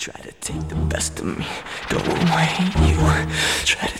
Try to take the best of me, go away. You try to